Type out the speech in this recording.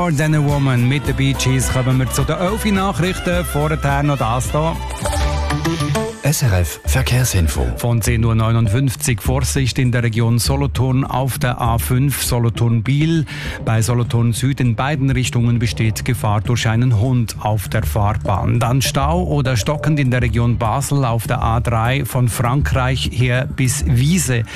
More Than a Woman mit den Bee Gees kommen wir zu den 11 Nachrichten. Vorher noch das hier. SRF Verkehrsinfo. Von 10.59 Uhr Vorsicht in der Region Solothurn auf der A5 Solothurn-Biel. Bei Solothurn Süd in beiden Richtungen besteht Gefahr durch einen Hund auf der Fahrbahn. Dann Stau oder stockend in der Region Basel auf der A3 von Frankreich her bis Wiese.